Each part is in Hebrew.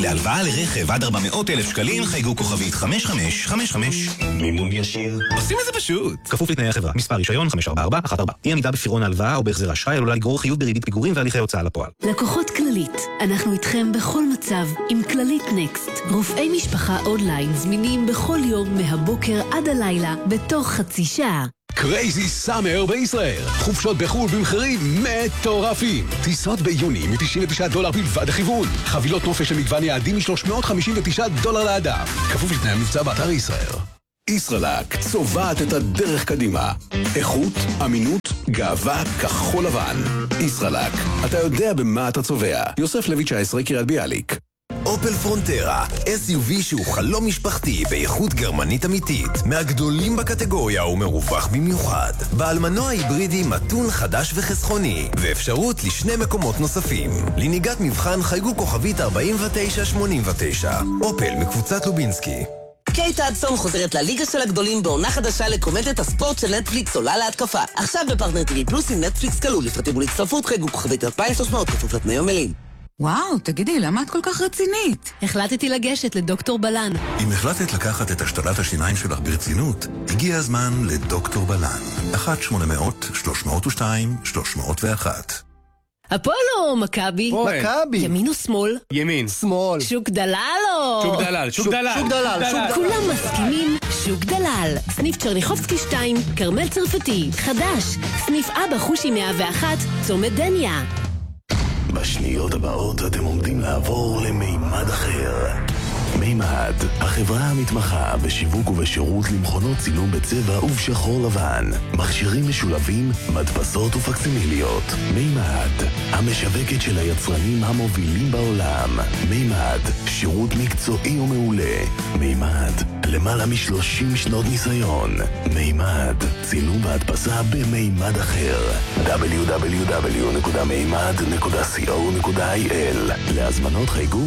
להלוואה לרכב עד 400,000 שקלים חייגו כוכבית 5555. מימון ישיר. עושים את זה פשוט. כפוף לתנאי החברה. מספר רישיון 54414. אי עמידה בפירעון ההלוואה או בהחזר האשראי עלולה לגרור חיוב בריבית פיגורים והליכי הוצאה לפועל. לקוחות כללית, אנחנו איתכם בכל מצב עם כללית נקסט. רופאי משפחה אונליין זמינים בכל יום מהבוקר עד הלילה בתוך חצי שעה. קרייזי סאמר בישראל. חופשות בחו"ל במחירים מטורפים. טיסות ביוני $99 בלבד הכיוון. חבילות נופש למגוון יעדים $359 לאדם. כפוף לתנאי המבצע באתר ישראל. ישראלק צובעת את הדרך קדימה. איכות, אמינות, גאווה, כחול לבן. ישראלק, אתה יודע במה אתה צובע. יוסף לוי 19, קריית ביאליק. אופל פרונטרה, SUV שהוא חלום משפחתי באיכות גרמנית אמיתית, מהגדולים בקטגוריה ומרווח במיוחד. בעל מנוע היברידי מתון חדש וחסכוני, ואפשרות לשני מקומות נוספים. לנהיגת מבחן חייגו כוכבית 4989. אופל מקבוצת לובינסקי. קייט אדסון חוזרת לליגה של הגדולים בעונה חדשה לקומדיית הספורט של נטפליקס עולה להתקפה. עכשיו בפרטנר TV פלוס עם נטפליקס כלול, לפרטים ולהצטרפות חייגו כוכבית 2300 כפוף לתנאי המלאים. וואו, תגידי, למה את כל כך רצינית? החלטתי לגשת לדוקטור בלן. אם החלטת לקחת את השתלת השיניים שלך ברצינות, הגיע הזמן לדוקטור בלן. 1-800-302-301. הפועל או מכבי? מכבי. ימין או שמאל? ימין. שמאל. שוק דלל או? שוק דלל. שוק דלל. שוק דלל. כולם מסכימים, שוק דלל. סניף צ'רניחובסקי 2, קרמל צרפתי, חדש. סניף אבא חושי 101, צומת דניה. בשניות הבאות אתם עומדים לעבור למימד אחר. מימד, החברה המתמחה בשיווק ובשירות למכונות צילום בצבע ובשחור לבן, מכשירים משולבים, מדפסות ופקסימיליות. מימד, המשווקת של היצרנים המובילים בעולם. מימד, שירות מקצועי ומעולה. מימד, למעלה מ-30 שנות ניסיון. מימד, צילום והדפסה במימד אחר. www.מימד.co.il. להזמנות חייגו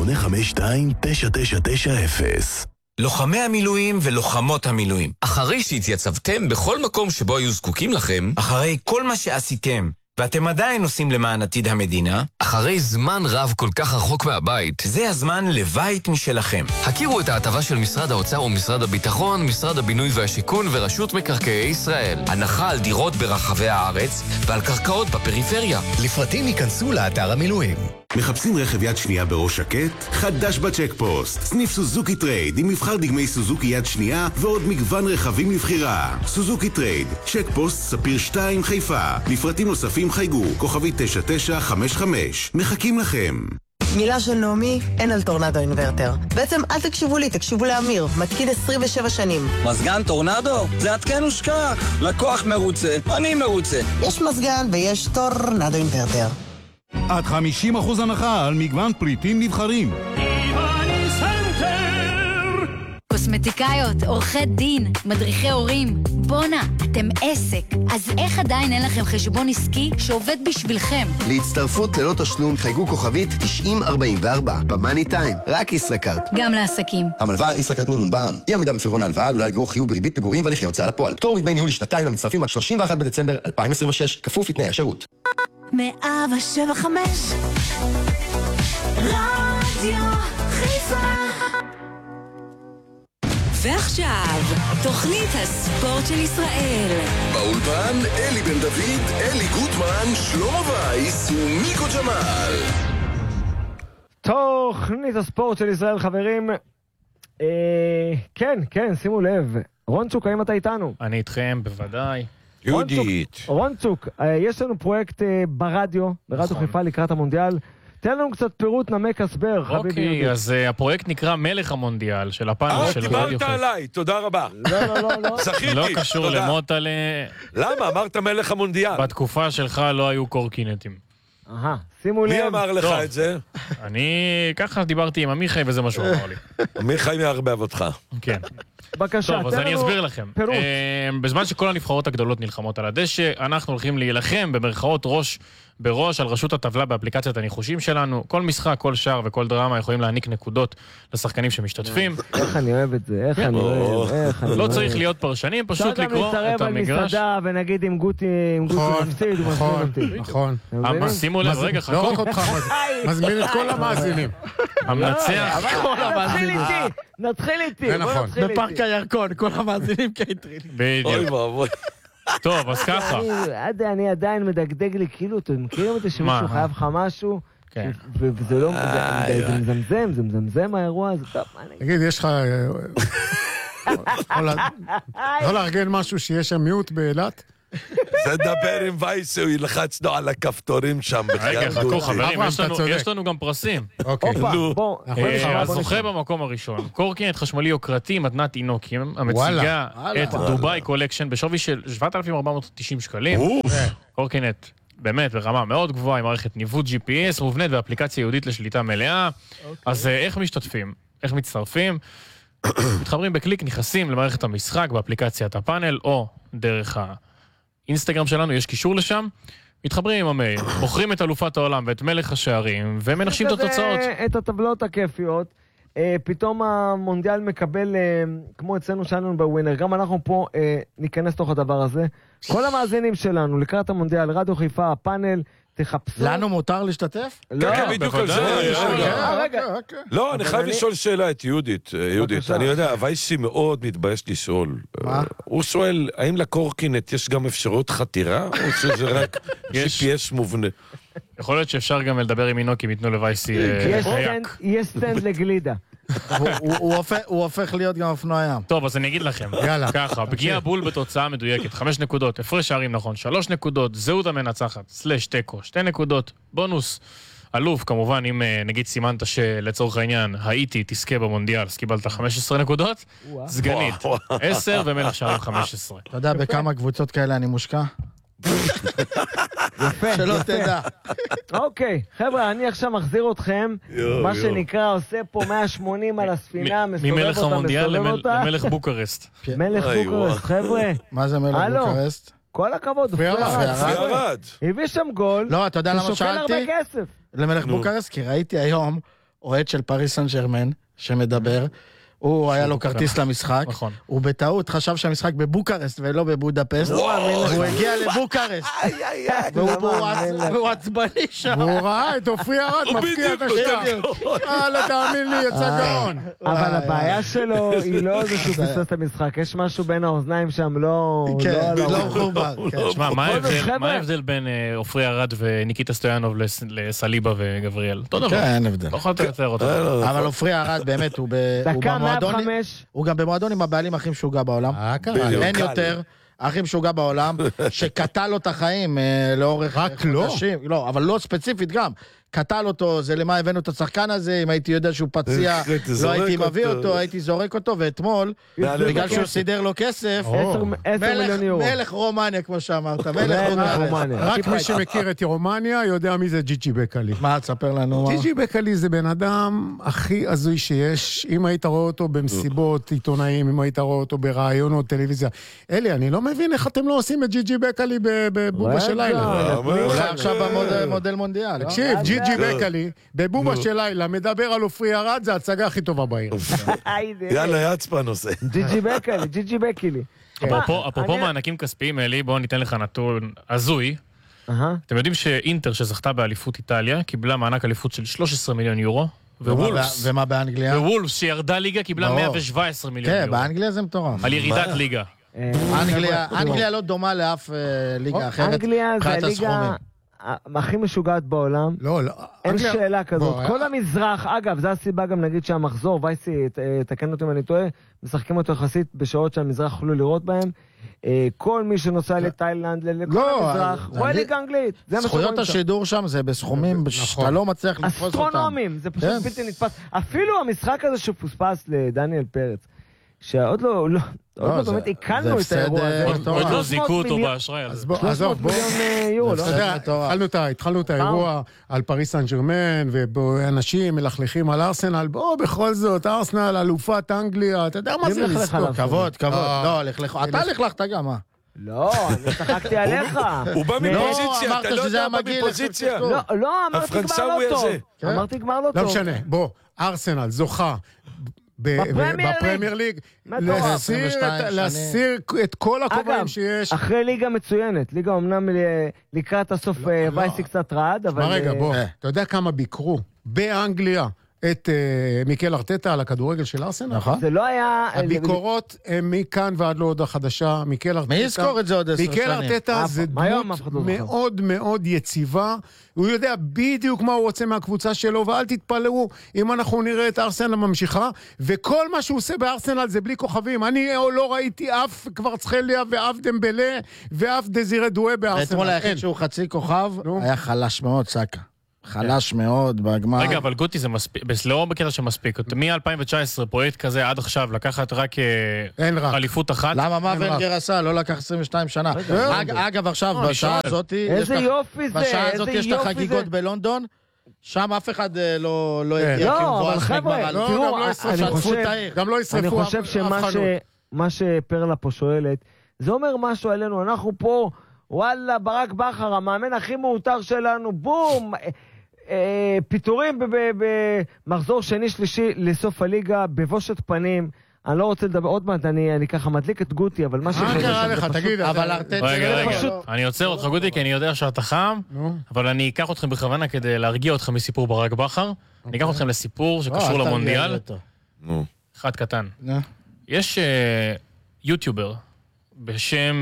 852-9990. לוחמי המילואים ולוחמות המילואים, אחרי שהתייצבתם בכל מקום שבו היו זקוקים לכם, אחרי כל מה שעשיתם ואתם עדיין עושים למען עתיד המדינה, אחרי זמן רב כל כך רחוק מהבית, זה הזמן לבית משלכם. הכירו את ההטבה של משרד האוצר ומשרד הביטחון, משרד הבינוי והשיכון ורשות מקרקעי ישראל. הנחה על דירות ברחבי הארץ ועל קרקעות בפריפריה. לפרטים ייכנסו לאתר המילואים. מחפשים רכב יד שנייה בראש שקט? חדש בצ'ק פוסט. סניף סוזוקי טרייד עם מבחר דגמי סוזוקי יד שנייה ועוד מגוון רכבים לבחירה. סוזוקי טרייד, צ'ק פוסט ספיר 2 חיפה. לפרטים נוספים חייגו, כוכבית 9955. מחכים לכם. מילה של נעמי, אין על טורנדו אינברטר. בעצם אל תקשיבו לי, תקשיבו לאמיר. מתקיד 27 שנים. מזגן טורנדו? זה עדכן ושכח. לקוח מרוצה, אני מרוצה. יש מזגן ויש טורנדו אינברטר. עד 50% הנחה על מגוון פריטים נבחרים. קוסמטיקאיות, עורכי דין, מדריכי הורים. בונה, אתם עסק. אז איך עדיין אין לכם חשבון עסקי שעובד בשבילכם? להצטרפות ללא תשלום חייגו כוכבית 9044 במאני טיים, רק ישראכרט. גם לעסקים. המלווה ישראכרט מול בע"מ. אי עמידה בפירעון ההלוואה עלולה לגרור חיוב בריבית פיגורים והליכי הוצאה לפועל. פטור מדמי ניהול לשנתיים למצטרפים עד 31 בדצמבר 2026, כפוף לתנאי השירות. 107.5 רדיו חיפה. ועכשיו, תוכנית הספורט של ישראל. באולפן אלי בן דוד, אלי גוטמן, שלמה וייס ומיקו ג'מאל. תוכנית הספורט של ישראל, חברים. כן, שימו לב. רונצוק, האם אתה איתנו? אני איתכם, בוודאי. יהודית. רונצוק, יש לנו פרויקט ברדיו חיפה לקראת המונדיאל. תן לנו קצת פירוט, נמק הסבר, חביבי יהודית. אוקיי, אז הפרויקט נקרא מלך המונדיאל של הפאנל של רדיו חיפה. דיברת עליי, תודה רבה. לא. זכיתי, לא קשור למוטלה. למה? אמרת מלך המונדיאל. בתקופה שלך לא היו קורקינטים. שימו לב. מי אמר לך את זה? אני ככה דיברתי עם עמיחי וזה מה שהוא אמר לי. עמיחי מערבב אותך. כן. בבקשה, טוב, אז אני אסביר לכם. פירוט. בזמן שכל הנבחרות הגדולות נלחמות על הדשא, אנחנו הולכים להילחם במרכאות ראש בראש על רשות הטבלה באפליקציית הניחושים שלנו. כל משחק, כל שער וכל דרמה יכולים להעניק נקודות לשחקנים שמשתתפים. איך אני אוהב את זה, איך אני אוהב. לא צריך להיות פרשנים, פשוט לקרוא את המגרש. נתערב על מסעדה ונגיד עם גוטי נפסיד, הוא מזמין אותי. נכון. שימו לב, רגע, חכו. לא רק אותך, מזמין את כל המאזינים. המנצח. נתחיל איתי. זה נכון. בפארק הירקון, כל המאזינים קייטרילים. בדיוק. טוב, אז ככה. אני עדיין מדגדג לי, כאילו, אתם מכירים את זה שמישהו חייב לך משהו? כן. וזה לא, זה מזמזם האירוע הזה, טוב, מה נגיד? תגיד, יש לך... יכול לארגן משהו שיש שם מיעוט באילת? זה דבר עם וייס, הוא ילחצנו על הכפתורים שם. רגע, חכו חברים, יש לנו גם פרסים. הזוכה במקום הראשון, קורקינט חשמלי יוקרתי, מתנת אינוקים, המציגה את דובאי קולקשן בשווי של 7,490 שקלים. קורקינט באמת ברמה מאוד גבוהה, עם מערכת ניווט GPS, מובנית ואפליקציה ייעודית לשליטה מלאה. אז איך משתתפים? איך מצטרפים? מתחברים בקליק, נכנסים למערכת המשחק באפליקציית הפאנל, או דרך האינסטגרם שלנו, יש קישור לשם. מתחברים עם המייל, בוחרים את אלופת העולם ואת מלך השערים, ומנחשים את התוצאות. את הטבלות הכיפיות. פתאום המונדיאל מקבל, כמו אצלנו שלנו בווינר, גם אנחנו פה ניכנס תוך הדבר הזה. כל המאזינים שלנו, לקראת המונדיאל, רדיו חיפה, הפאנל, תחפשו. לנו מותר להשתתף? לא, בדיוק על זה. לא, אני חייב לשאול שאלה את יהודית. יהודית, אני יודע, וייסי מאוד מתבייש לשאול. הוא שואל, האם לקורקינט יש גם אפשרות חתירה, או שזה רק GPS מובנה? יכול להיות שאפשר גם לדבר עם אינוק אם ייתנו לווייסי חייק. יש סטנד לגלידה. הוא הופך להיות גם אופנוע ים. טוב, אז אני אגיד לכם. ככה, פגיעה בול בתוצאה מדויקת, 5 נקודות, הפרש שערים נכון, 3 נקודות, זהות המנצחת, סלש טקו, 2 נקודות, בונוס, אלוף, כמובן, אם נגיד סימנת שלצורך העניין, האיטי תזכה במונדיאל, אז קיבלת 15 נקודות, סגנית, 10 ומלך שערים 15. אתה יודע בכמה קבוצות כאלה אני מושקע? יפה, שלא תדע. אוקיי, חבר'ה, אני עכשיו מחזיר אתכם, מה שנקרא, עושה פה 180 על הספינה, מסובב אותה, ממלך המונדיאל למלך בוקרסט. מלך בוקרסט, חבר'ה. מה זה מלך בוקרסט? כל הכבוד, הוא ירד. הביא שם גול, לא, אתה יודע למה ששוקל הרבה כסף. למלך בוקרסט, כי ראיתי היום אוהד של פריס סן ז'רמן שמדבר, הוא היה לו כרטיס למשחק, הוא בטעות חשב שהמשחק בבוקרסט ולא בבודפסט, הוא הגיע לבוקרסט, והוא עצבני שם. והוא ראה את אופרי ארד מפקיע את השטר. תאמין לי, יצא גאון. אבל הבעיה שלו היא לא זה שהוא פספס את המשחק, יש משהו בין האוזניים שם לא... כן, לא מחובר. תשמע, מה ההבדל בין אופרי ארד וניקיטה סטויאנוב לסליבה וגבריאל? אותו דבר. כן, אין הבדל. לא יכולת יותר אותו. אבל אופרי ארד באמת, הוא גם במועדון עם הבעלים הכי משוגע בעולם. אין יותר הכי משוגע בעולם, שקטל לו את החיים לאורך חודשים. לא, אבל לא ספציפית גם. קטל אותו, זה למה הבאנו את השחקן הזה, אם הייתי יודע שהוא פציע, לא הייתי מביא אותו, הייתי זורק אותו, ואתמול, בגלל שהוא סידר לו כסף, 10 מיליון יורו. מלך רומניה, כמו שאמרת, מלך רומניה. רק מי שמכיר את רומניה יודע מי זה ג'יג'י בקלי. מה, תספר לנו? ג'יג'י בקלי זה בן אדם הכי הזוי שיש, אם היית רואה אותו במסיבות עיתונאים, אם היית רואה אותו ברעיונות טלוויזיה. אלי, אני לא מבין איך אתם לא עושים את ג'יג'י בקלי בבובה של לילה. אולי עכשיו במודל מונדיאל. תקשיב, ג'יג'י בקלי, בבובה של לילה, מדבר על אופרי ארד, זה ההצגה הכי טובה בעיר. יאללה, יצפה נושא. ג'יג'י בקלי. אפרופו מענקים כספיים, אלי, בואו ניתן לך נתון הזוי. אתם יודעים שאינטר שזכתה באליפות איטליה, קיבלה מענק אליפות של 13 מיליון יורו, ומה באנגליה? ווולפס, שירדה ליגה, קיבלה 117 מיליון יורו. כן, באנגליה זה מטורף. על ירידת ליגה. אנגליה לא דומה לאף ליגה אחרת. אנגליה זה הליגה הכי משוגעת בעולם. לא. אין שאלה כזאת. כל המזרח, אגב, זו הסיבה גם נגיד שהמחזור, וייסי, תקן אותי אם אני טועה, משחקים אותו יחסית בשעות שהמזרח יכולו לראות בהם. כל מי שנוסע לתאילנד, לכל המזרח, רואה ליגה אנגלית. זכויות השידור שם זה בסכומים שאתה לא מצליח לתפוס אותם. אסטרונומים, זה פשוט בלתי נתפס. אפילו המשחק הזה שפוספס לדניאל פרץ, שעוד לא באמת הקלנו את האירוע הזה. עוד לא זיקו אותו באשראי. 300 מיליון יורו, לא? התחלנו את האירוע על פריס סן ז'רמן, ואנשים מלכלכים על ארסנל, בואו בכל זאת, ארסנל, אלופת אנגליה, אתה יודע מה זה לזכות? כבוד. לא, אתה לכלכת גם, מה? לא, אני צחקתי עליך. הוא בא מפוזיציה, אתה לא יודע מה מפוזיציה. לא, אמרתי גמר לא טוב. אמרתי גמר לא טוב. לא משנה, בוא, ארסנל זוכה בפרמייר ליג, להסיר את כל הכובעים שיש. אחרי ליגה מצוינת, ליגה אמנם לקראת הסוף וייסי קצת רעד, אבל... רגע, בוא, אתה יודע כמה ביקרו באנגליה את מיקל ארטטה על הכדורגל של ארסנל. נכון. זה לא היה... הביקורות הם מכאן ועד להודעה חדשה. מיקל ארטטה... מי יזכור את זה עוד 10 שנים? מיקל ארטטה זה דמות מאוד מאוד יציבה. הוא יודע בדיוק מה הוא רוצה מהקבוצה שלו, ואל תתפלאו אם אנחנו נראה את ארסנל ממשיכה, וכל מה שהוא עושה בארסנל זה בלי כוכבים. אני לא ראיתי אף קוורצחליה ואף דמבלה ואף דזירה דואה בארסנל. אתמול היחיד שהוא חצי כוכב, היה חלש מאוד, סאקה. חלש מאוד בגמר. רגע, אבל גוטי זה מספיק, לא בקטע שמספיק. מ-2019 פרויקט כזה עד עכשיו לקחת רק אליפות אחת. למה מה ונגר עשה? לא לקח 22 שנה. אגב, עכשיו, בשעה הזאת... איזה יופי זה, בשעה הזאת יש את החגיגות בלונדון, שם אף אחד לא הגיע, כי הוא מבואס נגמר. גם לא ישרפו. אני חושב שמה שפרלה פה שואלת, זה אומר משהו עלינו, אנחנו פה, וואלה, ברק בכר, המאמן הכי מאותר שלנו, בום! פיתורים במחזור שני שלישי לסוף הליגה, בבושת פנים. אני לא רוצה לדבר עוד מעט, אני ככה מדליק את גוטי, אבל מה קרה לך, תגיד. אבל ארטטה... רגע, אני עוצר אותך גוטי, כי אני יודע שאתה חם, אבל אני אקח אתכם בכוונה כדי להרגיע אתכם מסיפור ברק בכר. אני אקח אתכם לסיפור שקשור למונדיאל. אחד קטן. יש יוטיובר בשם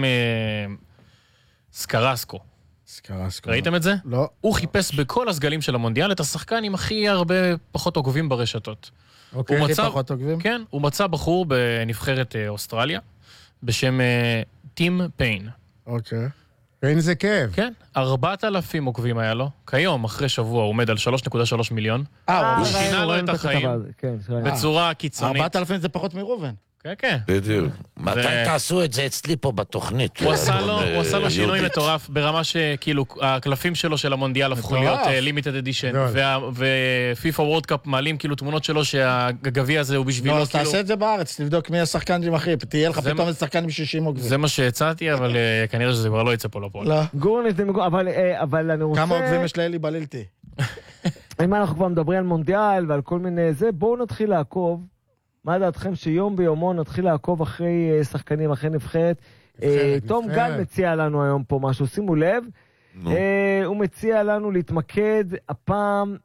סקרסקו. ראיתם את זה? לא. הוא חיפש בכל הסגלים של המונדיאל את השחקן עם הכי הרבה פחות עוקבים ברשתות. אוקיי, הכי פחות עוקבים? כן, הוא מצא בחור בנבחרת אוסטרליה, בשם טים פיין. אוקיי. פיין זה כאב. כן, 4,000 עוקבים היה לו. כיום, אחרי שבוע, הוא עומד על 3.3 מיליון. הוא שינה לו את החיים בצורה קיצונית. 4,000 זה פחות מרובן. כן, כן. בדיוק. מתי תעשו את זה אצלי פה בתוכנית? הוא עשה לו שינוי מטורף, ברמה שכאילו הקלפים שלו של המונדיאל הפכו להיות לימיטד אדישן, ופיפה וורד קאפ מעלים כאילו תמונות שלו שהגביע הזה הוא בשבילו. לא, אז תעשה את זה בארץ, תבדוק מי השחקן עם הכי, תהיה לך פתאום את שחקן עם 60 עוקבים. זה מה שהצעתי, אבל כנראה שזה כבר לא יצא פה לפועל. אבל אני רוצה... כמה עוקבים יש לאלי בלילתי? אם אנחנו כבר מדברים על מונדיאל ועל כל מיני זה, בואו נתחיל לעקוב. מה דעתכם שיום ביומו נתחיל לעקוב אחרי שחקנים, אחרי נבחרת? תום גל מציע לנו היום פה משהו, שימו לב. הוא מציע לנו להתמקד הפעם...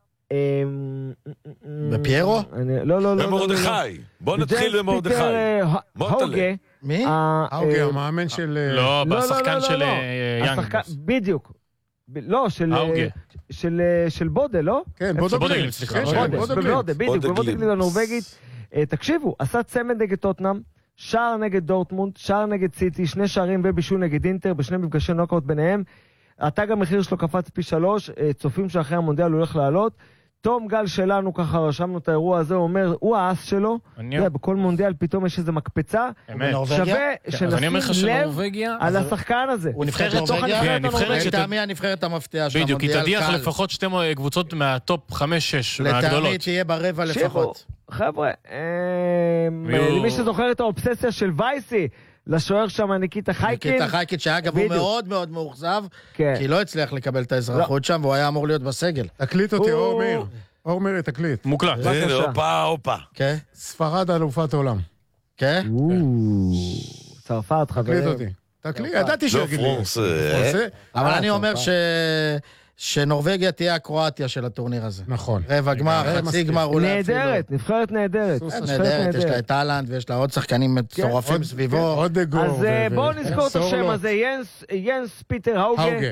בפיירו? לא. במורדכי. בוא נתחיל במורדכי. הוגה. מי? הוגה, המאמן של... לא, בשחקן של יאנגבוס. בדיוק. לא, של בודה, לא? כן, בודגלים, סליחה. בדיוק, בודגלים הנורווגית. תקשיבו, עשה צמד נגד טוטנאם, שער נגד דורטמונד, שער נגד סיטי, 2 שערים ובישול נגד אינטר, בשני מפגשי נוקאוט ביניהם. התג המחיר שלו קפץ פי 3, צופים שאחרי המונדיאל הוא הולך לעלות. תום גל שלנו, ככה רשמנו את האירוע הזה, הוא אומר, הוא האס שלו, בכל מונדיאל פתאום יש איזה מקפצה, שווה שנשים לב על השחקן הזה. הוא נבחרת נורווגיה? לטעמי הנבחרת המפתיע של המונדיאל קל. בדיוק, היא תדיח לפחות 2 קבוצות מהטופ 5-6 מהגדולות. לטעמי תהיה ברבע לפחות. חבר'ה, למי שזוכר את האובססיה של וייסי, לשוער שם ניקיטה חייקין. ניקיטה חייקין, שאגב הוא מאוד מאוד מאוכזב, כי לא הצליח לקבל את האזרחות שם, והוא היה אמור להיות בסגל. תקליט אותי, אור מאיר, תקליט. מוקלט. הופה. ספרד אלופת עולם. כן? צרפת, חברים. תקליט אותי. תקליט, ידעתי שיגיד לי. אבל אני אומר שנורווגיה תהיה הקרואטיה של הטורניר הזה. נכון. רבע גמר, חצי גמר, אולי אפילו. נהדרת, נבחרת נהדרת. נהדרת, יש לה את טלנט ויש לה עוד שחקנים מצורפים סביבו. אז בואו נזכור את השם הזה, ינס פיטר הוגה.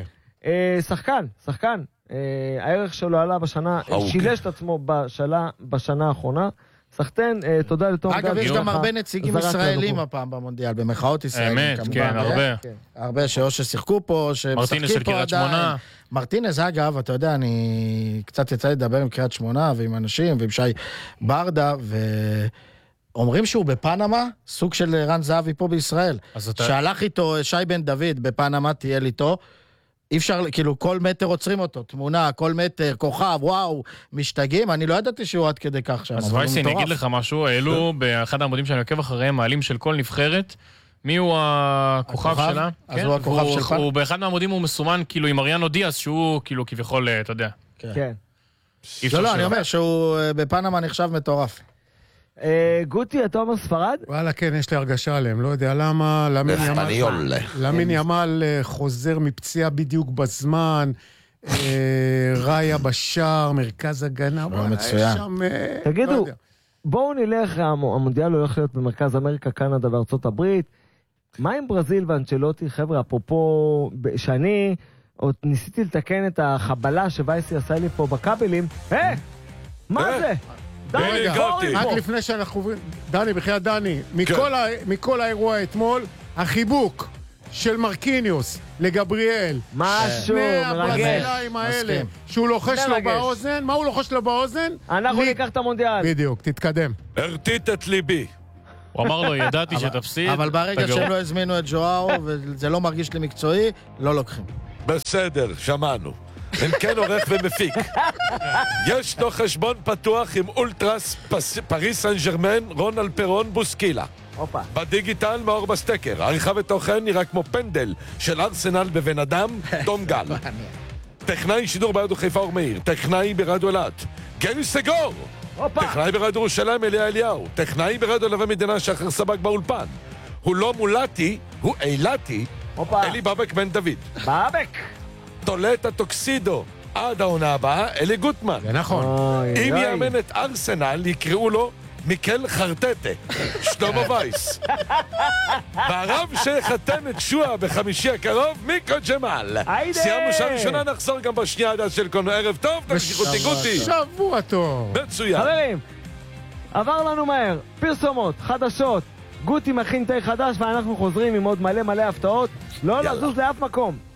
שחקן. הערך שלו עלה בשנה, שילש את עצמו בשנה האחרונה. סחטן, תודה לתום גל. אגב, יש גם הרבה נציגים ישראלים הפעם במונדיאל, במחאות ישראלים. אמת, כן, הרבה. הרבה שאו ששיחקו פה, מרטינס של קריית שמונה. מרטינס, אגב, אתה יודע, אני קצת יצא לדבר עם קריית שמונה, ועם אנשים, ועם שי ברדה, ואומרים שהוא בפנמה, סוג של רן זהבי פה בישראל. שהלך איתו שי בן דוד בפנמה, תהיה איתו, אי אפשר, כאילו, כל מטר עוצרים אותו, תמונה, כל מטר, כוכב, וואו, משתגעים, אני לא ידעתי שהוא עד כדי כך שם. אז וייסי, אני אגיד לך משהו, העלו באחד העמודים שאני עוקב אחריהם, מעלים של כל נבחרת, מי הוא הכוכב שלה? אז הוא הכוכב שלך? הוא באחד מהעמודים הוא מסומן, כאילו, עם אריאנו דיאס, שהוא, כאילו, כביכול, אתה יודע. כן. לא, אני אומר שהוא בפנמה נחשב מטורף. גוטי, אתה אומר ספרד? וואלה, כן, יש לי הרגשה עליהם, לא יודע למה, למין ימל חוזר מפציעה בדיוק בזמן, ראיה בשער, מרכז הגנה. מצוין. תגידו, בואו נלך, המונדיאל הולך להיות במרכז אמריקה, קנדה וארצות הברית. מה עם ברזיל ואנצ'לוטי? חבר'ה, אפרופו, שאני עוד ניסיתי לתקן את החבלה שווייסי עשה לי פה בכבלים. מה זה? רגע, רק לפני שאנחנו עוברים, דני, בחיית דני, מכל האירוע אתמול, החיבוק של מרקיניוס לגבריאל, משהו שני הברזילאים האלה, שהוא לוחש לו באוזן, מה הוא לוחש לו באוזן? אנחנו ניקח את המונדיאל. בדיוק, תתקדם. הרטית את ליבי. הוא אמר לו, ידעתי שתפסיד. אבל ברגע שהם לא הזמינו את ג'וארו, וזה לא מרגיש לי מקצועי, לא לוקחים. בסדר, שמענו. אם כן עורך ומפיק. יש לו חשבון פתוח עם אולטרס פריס סן ז'רמן, רונלד פירון בוסקילה. בדיגיטל מאור בסטקר. עריכה ותוכן נראה כמו פנדל של ארסנל בבן אדם, תום גל. טכנאי שידור ברדיו חיפה אור מאיר. טכנאי ברדיו אלת, גלי סגור. טכנאי ברדיו ירושלים אליה אליהו. טכנאי ברדיו לבי מדינה שחר סבק באולפן. הוא לא מולטי, הוא אילתי. אלי בבק בן דוד. בבק! תולה את הטוקסידו עד העונה הבאה, אלי גוטמן. זה נכון. אם יאמן את ארסנל, יקראו לו מיקל חרטטה, שלמה וייס. והרב שיחתן את שועה בחמישי הקרוב, מיקו ג'מאל. סיימנו שעה ראשונה, נחזור גם בשנייה עדה של קונו. ערב טוב, תמשיכו תיגותי. שבוע טוב. מצוין. חברים, עבר לנו מהר, פרסומות, חדשות, גוטי מכין תה חדש, ואנחנו חוזרים עם עוד מלא הפתעות. לא לזוז לאף מקום.